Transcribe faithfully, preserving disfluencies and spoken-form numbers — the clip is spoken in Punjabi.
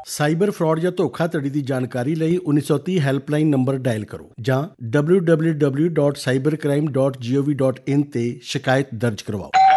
ਸਾਈਬਰ ਫਰਾਡ ਜਾਂ ਧੋਖਾਧੜੀ ਦੀ ਜਾਣਕਾਰੀ ਲਈ ਉੱਨੀ ਸੌ ਤੀਹ ਹੈਲਪਲਾਈਨ ਨੰਬਰ ਡਾਇਲ ਕਰੋ ਜਾਂ W W W dot cyber crime dot ਜੀ ਓ ਵੀ ਡਾਟ ਇਨ ਤੇ ਸ਼ਿਕਾਇਤ ਦਰਜ ਕਰਵਾਓ।